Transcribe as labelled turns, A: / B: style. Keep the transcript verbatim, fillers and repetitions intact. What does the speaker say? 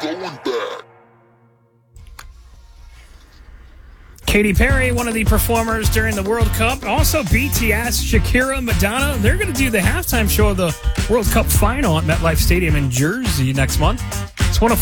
A: going back.
B: Katy Perry, one of the performers during the World Cup. Also, B T S, Shakira, Madonna. They're going to do the halftime show of the World Cup final at MetLife Stadium in Jersey next month. It's one oh four.